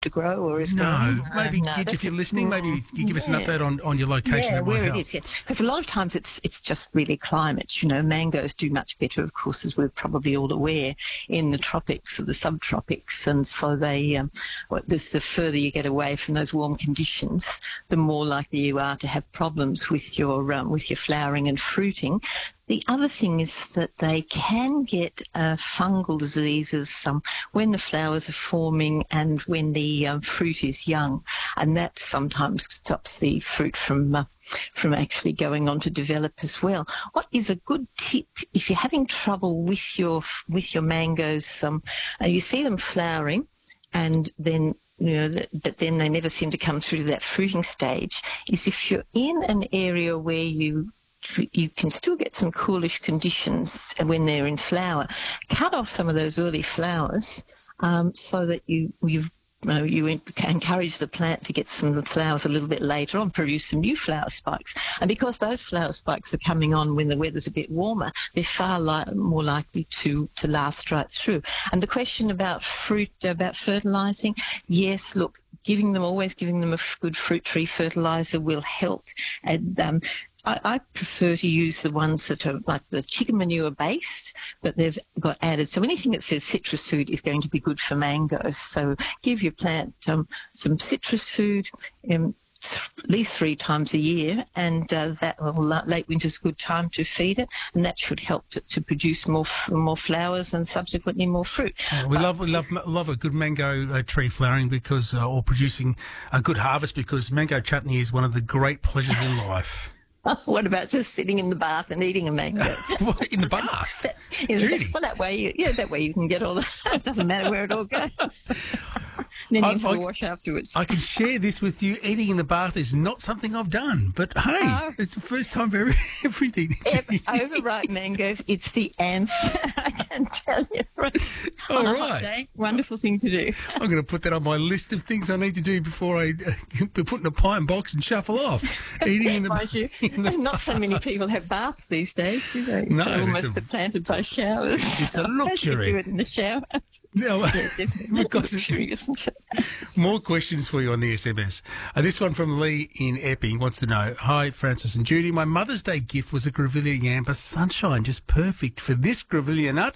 to grow or is No, growing? maybe Gidge, if you're listening, maybe you give us an update on your location. Yeah, That might where help. it is. Because a lot of times it's just really climate. You know, mangoes do much better, of course, as we're probably all aware, in the tropics or the subtropics, and so they. The further you get away from those warm conditions, the more likely you are to have problems with your flowering and fruiting. The other thing is that they can get fungal diseases when the flowers are forming and when the fruit is young, and that sometimes stops the fruit from actually going on to develop as well. What is a good tip if you're having trouble with your mangoes? You see them flowering, and then but then they never seem to come through to that fruiting stage. Is if you're in an area where you can still get some coolish conditions when they're in flower, cut off some of those early flowers so that you encourage the plant to get some flowers a little bit later on, produce some new flower spikes. And because those flower spikes are coming on when the weather's a bit warmer, they're far more likely to last right through. And the question about fertilising, yes, look, always giving them a good fruit tree fertiliser will help. And I prefer to use the ones that are like the chicken manure based, but they've got added. So anything that says citrus food is going to be good for mangoes. So give your plant some citrus food at least 3 times a year, and late winter's a good time to feed it, and that should help to produce more flowers and subsequently more fruit. We love a good mango tree flowering because or producing a good harvest, because mango chutney is one of the great pleasures in life. What about just sitting in the bath and eating a mango? What, in the bath? Judy? Well, that way you can get all the... It doesn't matter where it all goes. Then you have to wash afterwards. I can share this with you. Eating in the bath is not something I've done, but hey, it's the first time for everything. Overripe mangoes, it's the answer. I can tell you. All on a right. hot day, wonderful thing to do. I'm going to put that on my list of things I need to do before I put in a pint box and shuffle off. Eating in the bath. Not so many people have baths these days, do they? No, they're almost supplanted by showers. It's a luxury. Do it in the shower. No, We've got luxury, isn't it? More questions for you on the SMS. This one from Lee in Epping wants to know, hi, Francis and Judy. My Mother's Day gift was a Grevillea Yampa Sunshine, just perfect for this Grevillea nut.